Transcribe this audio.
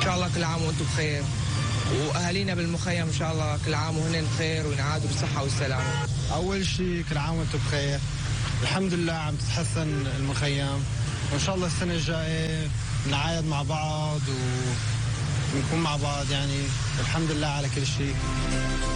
إن شاء الله كل عام وأنتم بخير، وأهالينا بالمخيم إن شاء الله كل عام وهن بخير وينعادوا بالصحة والسلامة. أول شيء كل عام وأنتم بخير، الحمد لله عم تتحسن المخيم، وإن شاء الله السنة الجاية نعايد مع بعض ونكون مع بعض، يعني الحمد لله على كل شيء.